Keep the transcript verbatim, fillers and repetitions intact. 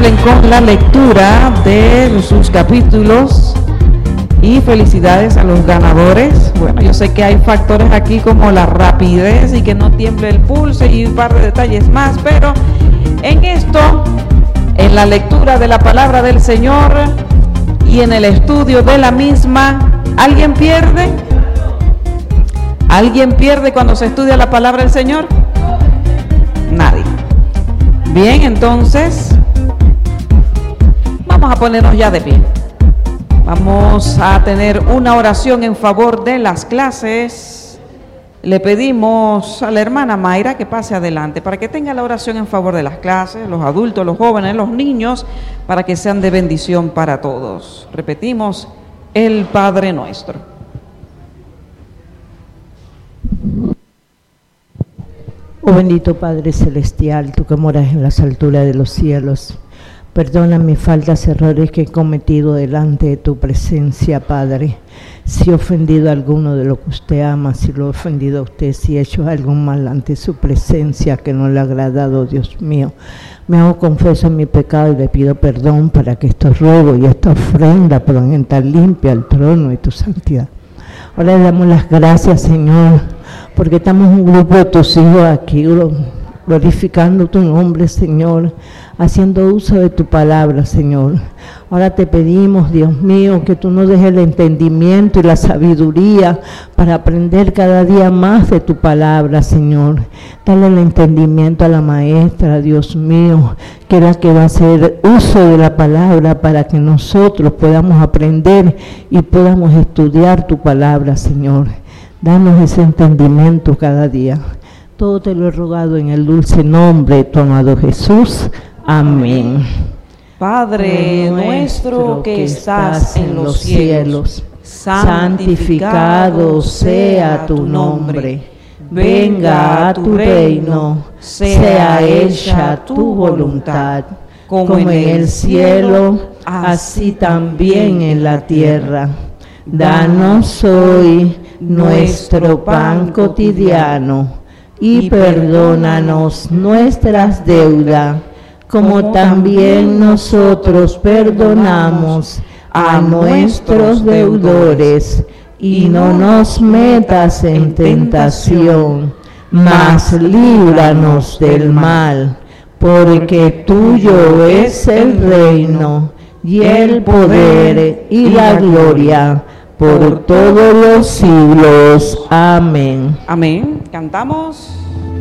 cumplen con la lectura de sus capítulos. Y felicidades a los ganadores. Bueno, yo sé que hay factores aquí como la rapidez y que no tiemble el pulso y un par de detalles más, pero en esto, en la lectura de la palabra del Señor y en el estudio de la misma, ¿alguien pierde? ¿Alguien pierde cuando se estudia la palabra del Señor? Nadie. Bien, entonces vamos a ponernos ya de pie. Vamos a tener una oración en favor de las clases. Le pedimos a la hermana Mayra que pase adelante para que tenga la oración en favor de las clases, los adultos, los jóvenes, los niños, para que sean de bendición para todos. Repetimos, el Padre Nuestro. Oh bendito Padre Celestial, tú que moras en las alturas de los cielos, perdona mis faltas, errores que he cometido delante de tu presencia, Padre. Si he ofendido a alguno de lo que usted ama, si lo he ofendido a usted, si he hecho algo mal ante su presencia que no le ha agradado, Dios mío, me hago confeso en mi pecado y le pido perdón para que estos ruegos y esta ofrenda puedan entrar limpia al trono de tu santidad. Ahora le damos las gracias, Señor, porque estamos un grupo de tus hijos aquí, glorificando tu nombre, Señor, haciendo uso de tu palabra, Señor. Ahora te pedimos, Dios mío, que tú nos dejes el entendimiento y la sabiduría para aprender cada día más de tu palabra, Señor. Dale el entendimiento a la maestra, Dios mío, que es la que va a hacer uso de la palabra para que nosotros podamos aprender y podamos estudiar tu palabra, Señor. Danos ese entendimiento cada día. Todo te lo he rogado en el dulce nombre de tu amado Jesús. Amén. Padre nuestro que estás en los cielos, santificado sea tu nombre. Venga a tu reino, sea hecha tu voluntad, como en el cielo, así también en la tierra. Danos hoy nuestro pan cotidiano y perdónanos nuestras deudas, como también nosotros perdonamos a nuestros deudores, y no nos metas en tentación, mas líbranos del mal, porque tuyo es el reino, y el poder, y la gloria, por todos los siglos. Amén. Amén. Cantamos.